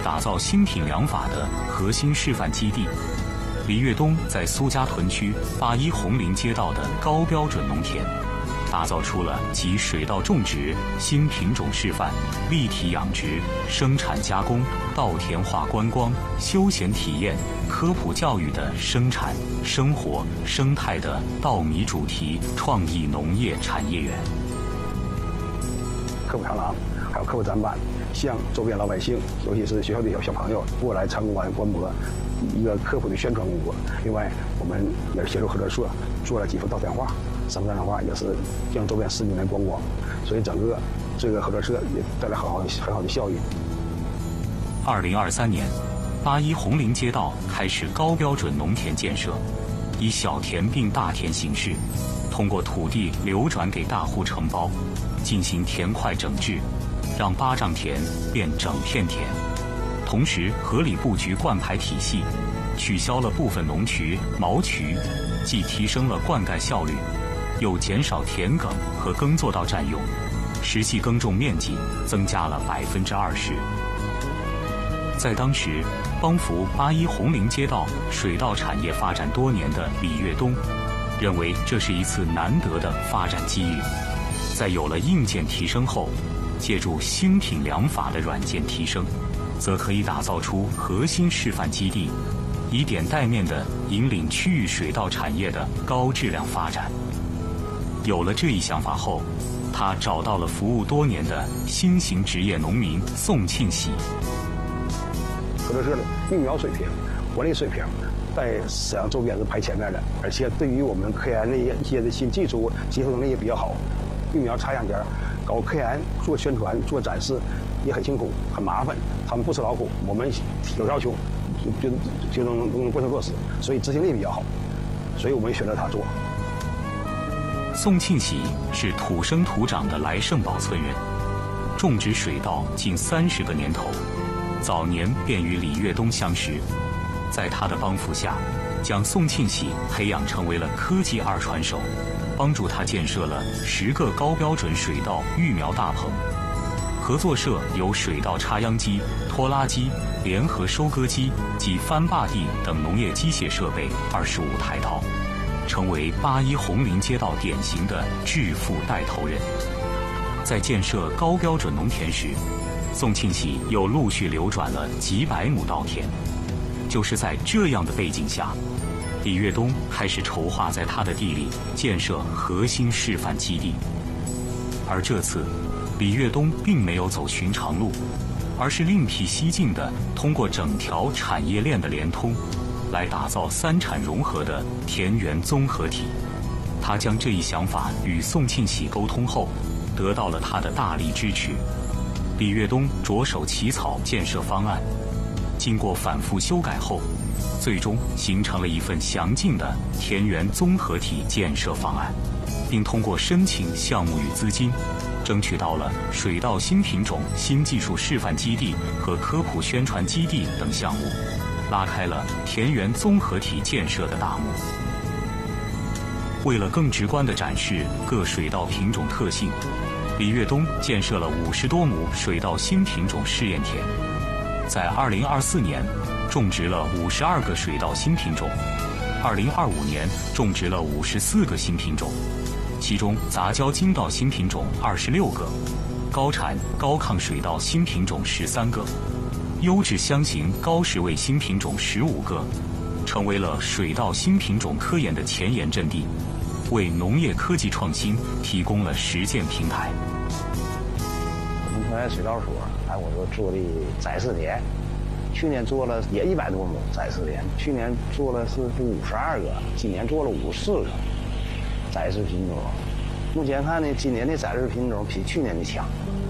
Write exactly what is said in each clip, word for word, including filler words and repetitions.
打造新品粮法的核心示范基地。李跃东在苏家屯区八一红林街道的高标准农田，打造出了集水稻种植、新品种示范、立体养殖、生产加工、稻田化观光、休闲体验、科普教育的生产、生活、生态的稻米主题创意农业产业园。 科普长廊，还有科普展板，向周边老百姓，尤其是学校的小小朋友过来参观观摩一个科普的宣传工作。另外，我们也协助合作社做了几幅稻田画，三幅稻田画也是向周边市民来观光，所以整个这个合作社也带来很好的很好的效益。 二零二三年，八一红林街道开始高标准农田建设，以小田并大田形式，通过土地流转给大户承包，进行田块整治，让八丈田变整片田。同时，合理布局灌溉体系，取消了部分农渠、毛渠，既提升了灌溉效率，又减少田埂和耕作道占用，实际耕种面积增加了百分之二十。在当时帮扶八一红林街道水稻产业发展多年的李跃东，认为这是一次难得的发展机遇。在有了硬件提升后，借助新品粮法的软件提升，则可以打造出核心示范基地，以点带面地引领区域水稻产业的高质量发展。有了这一想法后，他找到了服务多年的新型职业农民宋庆喜。 合作社的育苗水平、管理水平，在沈阳周边是排前面的，而且对于我们科研的一些的新技术接受能力也比较好。育苗插秧间搞科研、做宣传、做展示也很辛苦、很麻烦，他们不吃劳苦，我们有要求就就能能贯彻落实，所以执行力比较好，所以我们选择他做。 宋庆喜是土生土长的来盛堡村人，种植水稻近三十个年头。早年便与李跃东相识，在他的帮扶下，将宋庆喜培养成为了科技二传手，帮助他建设了十个高标准水稻育苗大棚。合作社有水稻插秧机、拖拉机、联合收割机及翻坝地等农业机械设备二十五台套，成为八一红林街道典型的致富带头人。在建设高标准农田时，宋庆喜又陆续流转了几百亩稻田。就是在这样的背景下，李跃东开始筹划在他的地里建设核心示范基地。而这次，李跃东并没有走寻常路，而是另辟蹊径地通过整条产业链的联通，来打造三产融合的田园综合体。他将这一想法与宋庆喜沟通后，得到了他的大力支持。李跃东着手起草建设方案，经过反复修改后，最终形成了一份详尽的田园综合体建设方案，并通过申请项目与资金，争取到了水稻新品种新技术示范基地和科普宣传基地等项目，拉开了田园综合体建设的大幕。为了更直观地展示各水稻品种特性，李跃东建设了五十多亩水稻新品种试验田，在二零二四年种植了五十二个水稻新品种，二零二五年种植了五十四个新品种，其中杂交精稻新品种二十六个，高产高抗水稻新品种十三个，优质箱型高实味新品种十五个，成为了水稻新品种科研的前沿阵地，为农业科技创新提供了实践平台。 我们团水稻所，哎，我说做的载试田，去年做了也一百多亩载试田，去年做了是五十二个，今年做了五十四个载试品种。目前看呢，今年的载试品种比去年的强。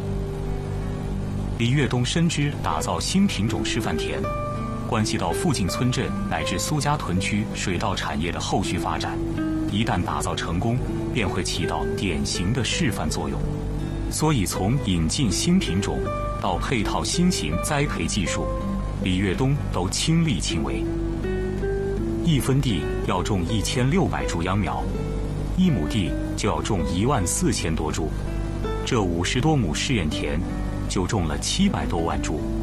李跃东深知打造新品种示范田，关系到附近村镇乃至苏家屯区水稻产业的后续发展。一旦打造成功，便会起到典型的示范作用。所以从引进新品种到配套新型栽培技术，李跃东都亲力亲为。一分地要种一千六百株秧苗，一亩地就要种一万四千多株，这五十多亩试验田就种了七百多万株。